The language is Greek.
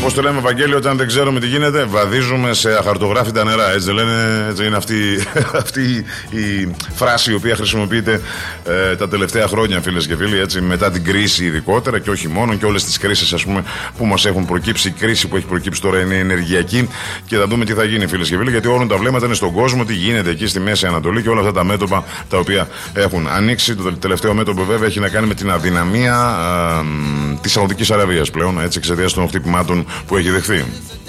Πώς το λέμε, Βαγγέλη, όταν δεν ξέρουμε τι γίνεται, βαδίζουμε σε αχαρτογράφητα νερά. Έτσι δεν λένε, έτσι είναι αυτή η φράση η οποία χρησιμοποιείται τα τελευταία χρόνια, φίλες και φίλοι, έτσι, μετά την κρίση ειδικότερα και όχι μόνο, και όλες τις κρίσεις, ας πούμε, που μας έχουν προκύψει. Η κρίση που έχει προκύψει τώρα είναι ενεργειακή, και θα δούμε τι θα γίνει, φίλες και φίλοι, γιατί όλα τα βλέμματα είναι στον κόσμο, τι γίνεται εκεί στη Μέση Ανατολή και όλα αυτά τα μέτωπα τα οποία έχουν ανοίξει. Το τελευταίο μέτωπο, βέβαια, έχει να κάνει με την αδυναμία της Σαουδικής Αραβίας πλέον, έτσι, εξαιτίας των χτυπημάτων που έχει δεχθεί.